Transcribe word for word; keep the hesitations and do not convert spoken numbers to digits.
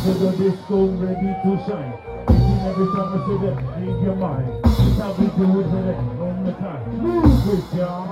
to the disco, ready to shine. Eating every time I say that, leave your mind. This how we do it today, on the time. Move with y'all.